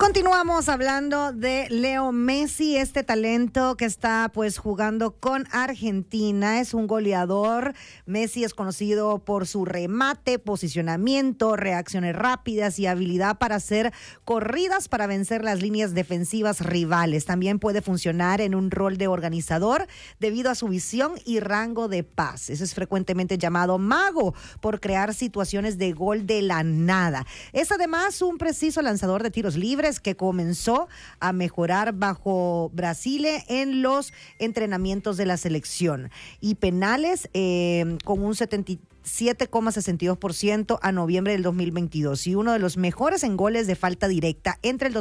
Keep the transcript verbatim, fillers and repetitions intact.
Continuamos hablando de Leo Messi, este talento que está pues jugando con Argentina. Es un goleador. Messi es conocido por su remate, posicionamiento, reacciones rápidas y habilidad para hacer corridas para vencer las líneas defensivas rivales. También puede funcionar en un rol de organizador debido a su visión y rango de pases. Es frecuentemente llamado mago por crear situaciones de gol de la nada. Es además un preciso lanzador de tiros libres que comenzó a mejorar bajo Brasile en los entrenamientos de la selección y penales eh, con un setenta y siete coma sesenta y dos por ciento a noviembre del dos mil veintidós y uno de los mejores en goles de falta directa entre el